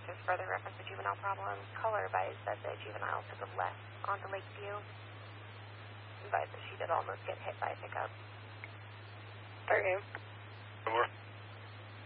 officers further reference the juvenile problem. Caller advised that the juvenile took a left onto Lakeview. Advised that she did almost get hit by a pickup. Okay. Over.